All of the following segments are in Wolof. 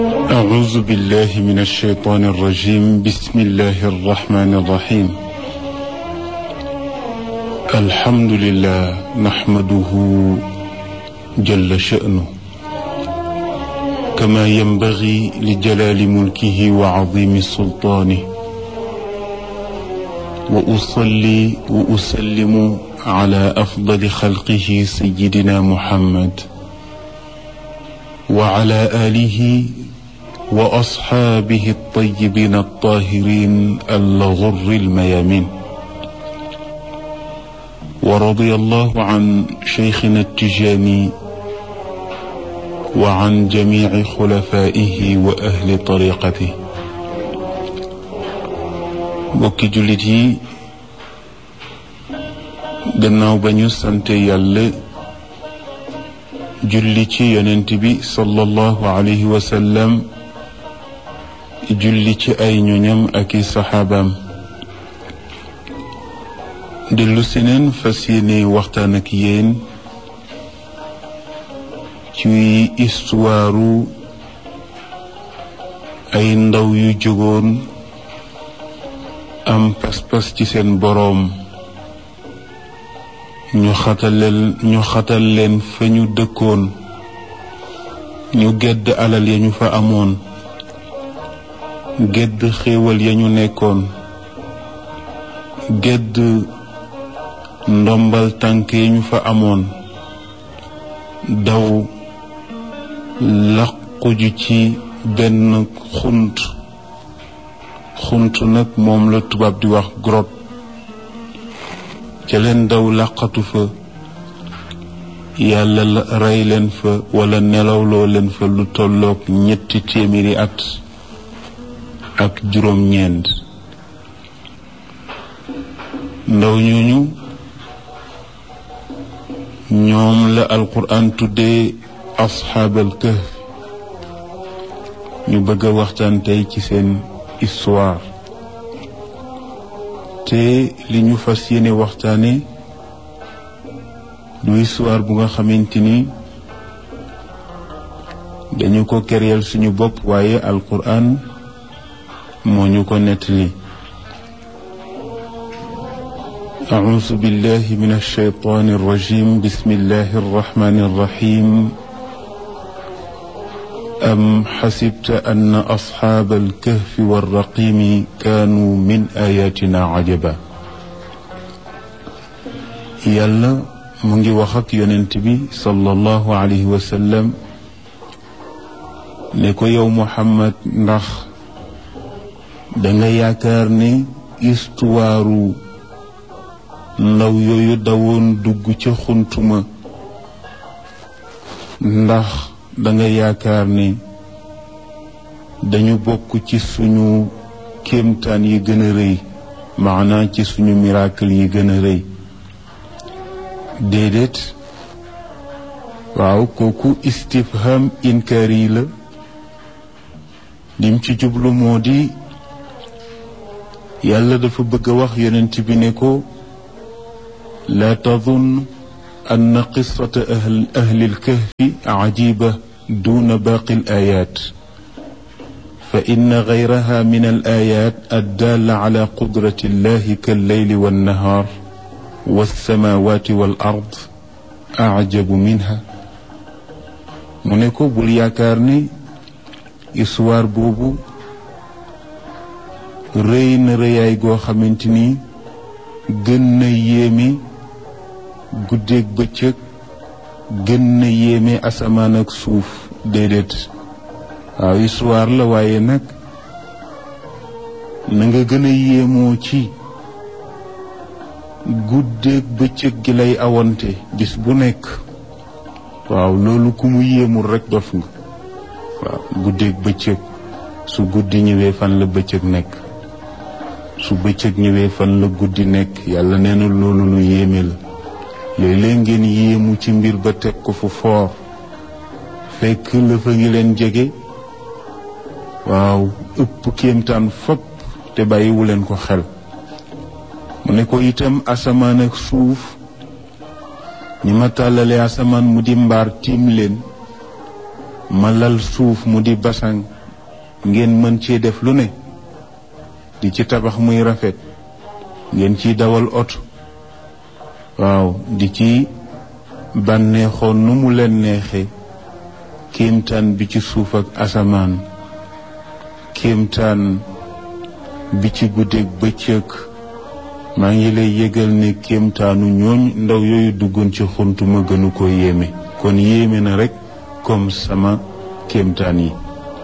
أعوذ بالله من الشيطان الرجيم. بسم الله الرحمن الرحيم. الحمد لله نحمده جل شأنه كما ينبغي لجلال ملكه وعظيم سلطانه، وأصلي وأسلم على أفضل خلقه سيدنا محمد وعلى آله وأصحابه الطيبين الطاهرين الغر الميامين. ورضي الله عن شيخنا التجاني وعن جميع خلفائه وأهل طريقته. bokki jullit yi, gannaaw ba ñu sante yàlla julli ci yonent bi sallallahu alayhi wa sallam, julli ci ay ñoñam ak i saxaabaam, dellu si neen fas yéene waxtaan ak yéen ci istuwaaru ay ndaw yu jógoon am pas-pas ci seen boroom. ñu xatal leen fa ñu dëkkoon, ñu gedd alal ya ñu fa amoon, gedd xéewal ya ñu nekkoon, gedd ndombal tànk ya ñu fa amoon, daw laquju ci benn xunt nag moom la tubaab di wax grotte. ca leen daw làqatu fa, yàlla rey leen fa wala nelawloo leen fa lu tolloog 300 at ak juróom-ñeent. ndaw ñooñu ñoom la alquran tuddee asxaabal kahf. ñu bëgg a waxtaan tey ci seen histoire, te li ñu fas yéene waxtaane du histoire bu nga xamante ni dañu ko kéréel suñu bopp, waaye alquran moo ñu ko nettali. أعوذ بالله من الشيطان الرجيم. بسم الله الرحمن الرحيم. أم حسبت أن أصحاب الكهف والرقيم كانوا من آياتنا عجبا. يلا منجي وخك يننتبي صلى الله عليه وسلم نكو يوم محمد نخ دنگا ياكارني استوارو ndaw yooyu dawoon dugg ca xuntuma, ndax danga yaakaar ni dañu bokk ci suñu kéemtaan yi gën a rëy, maanaa ci suñu miracle yi gën a rëy. déedéet. waaw, kooku istifham inkaari la. lim ci jublu moo di yàlla dafa bëgg a wax yonent bi ne ko لا تظن أن قصة أهل الكهف عجيبة دون باقي الآيات، فإن غيرها من الآيات الدالة على قدرة الله كالليل والنهار والسماوات والأرض أعجب منها. منكو بلياكارني إسوار بوبو رين رياي غو خامتيني gën yéeme guddeeg bëccëg, gën yéeme asamaan ak suuf. déedéet. waaw, histoire la, waaye nag na nga gën a yéemoo ci guddeeg bëccëg gi lay awante gis bu nekk. waaw, loolu ku mu yéemul rek dof nga. waaw, guddeeg bëccëg, su guddi ñëwee fan la bëccëg nekk, su bëccëg ñëwee fan la guddi nekk. yàlla nee na loolu lu yéeme la. léeg-léeg ngeen yéemu ci mbir ba teg ko fu foor, fekk la fa ngi leen jege. waaw, ëpp kéemtaan fopp te bàyyiwu leen ko xel. mu ne ko itam asamaan ak suuf, ñi ma tàllale asamaan mu di mbaar tiim leen, ma lal suuf mu di basang ngeen mën cee def lu ne di ci tabax muy rafet ngeen ciy dawal oto waaw di ci bànneexoon nu mu leen neexe kéemtaan bi ci suuf ak asamaan kéemtaan bi ci guddeeg bëccëg maa ngi lay yëgal ne kéemtaanu ñooñ ndaw yooyu duggoon ci xuntu ma gënu ko yéeme kon yéeme na rekk comme sama kéemtaan yi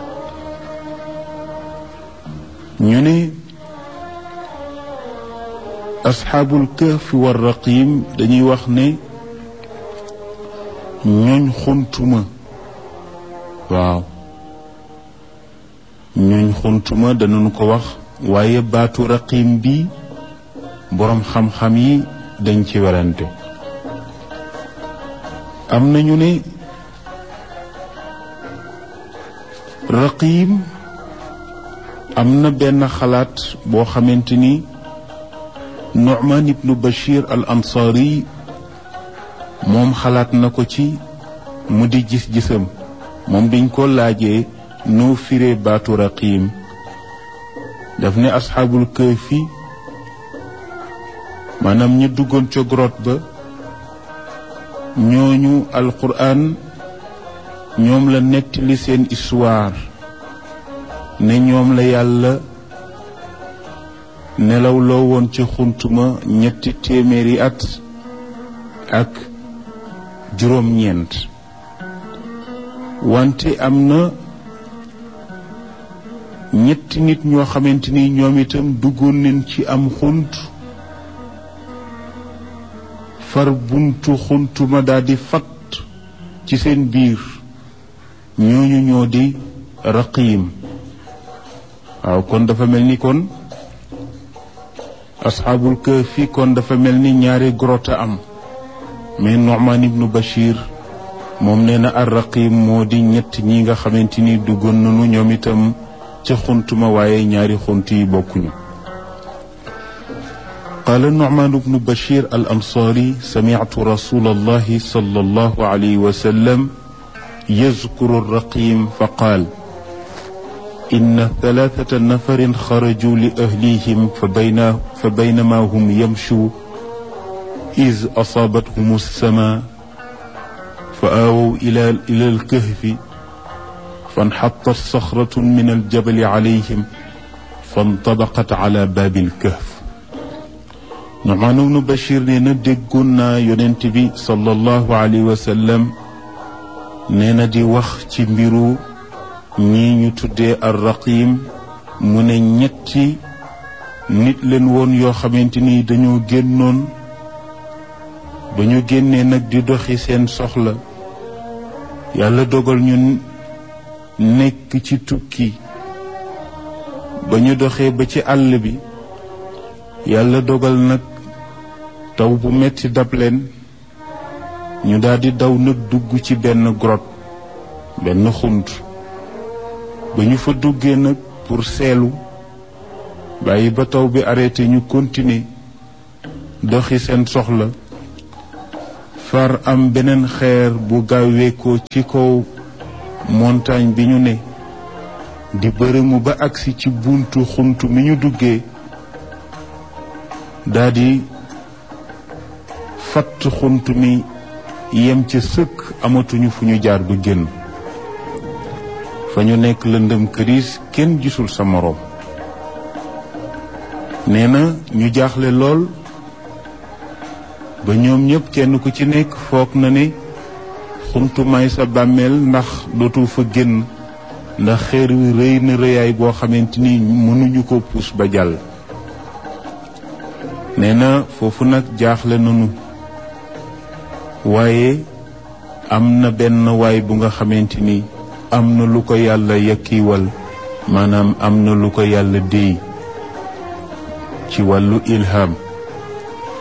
ñu ne asxaabul kahf war raqim dañuy wax ne ñooñ xuntuma waaw ñooñ xuntuma danañu ko wax waaye baatu raqim bi boroom xam-xam yi dañ ci werante am nañu ne raqim am na benn xalaat boo xamante ni Nu'man ibnu Bashir al Ansari moom xalaat na ko ci mu di gis-gisam moom biñ ko laajee noo firee baatu raqim daf ne asxaabul kahfi maanaam ñu duggoon ca grotte ba ñooñu alquran ñoom la nettali seen histoire ne ñoom la yàlla nelaw loo woon ca xuntuma 300 at ak juróom-ñeent wante am na ñetti nit ñoo xamante ni ñoom itam duggoon nañ ci am xunt far buntu xuntuma daldi fat ci seen biir ñooñu ñoo di raqim waaw kon dafa mel ni kon asxaabul kahfi kon dafa mel ni ñaari grotte am mais Nu'man ibnu Bashir moom nee na ar raqim moo di ñett ñi nga xamante ni duggoon nañu ñoom itam ca xuntuma waaye ñaari xunt yi bokkuñu قال النعمان بن بشير الأنصاري سمعت رسول الله صلى الله عليه وسلم يذكر الرقيم فقال إن 3 نفر خرجوا لأهليهم فبينما هم يمشوا إذ أصابتهم السماء فآووا إلى الكهف فانحطت صخرة من الجبل عليهم فانطبقت على باب الكهف Nu'man ibnu Bashir nee na déggoon naa yonent bi sallallahu alayhi wa sallam nee na di wax ci mbiru ñii ñu tuddee ar-raqim mu ne ñetti nit leen woon yoo xamante ni dañoo génnoon ba ñu génnee nag di doxi seen soxla yàlla dogal ñu nekk ci tukki ba ñu doxee ba ci àll bi yàlla dogal nag taw bu metti dab leen ñu daldi daw nag dugg ci benn grotte benn xunt ba ñu fa duggee nag pour seelu bàyyi ba taw bi arrêté ñu continuer doxi seen soxla far am beneen xeer bu gaaweekoo ci kaw montagne bi ñu ne di bërëmu ba agsi ci buntu xunt mi ñu duggee daldi fatt xunt mi yem ca sëkk amatuñu fu ñu jaar ba génn fa ñu nekk lëndëm këriis kenn gisul sa moroom nee na ñu jaaxle lool ba ñoom ñépp kenn ku ci nekk foog na ne xuntu may sa bàmmeel ndax dootu fa génn ndax xeer wi rëy na rëyaay boo xamante ni mënuñu ko puus ba jàll nee na foofu nag jaaxle nañu waaye am na benn waay bu nga xamante ni am na lu ko yàlla yakkiwal maanaam am na lu ko yàlla déy ci wàllu ilham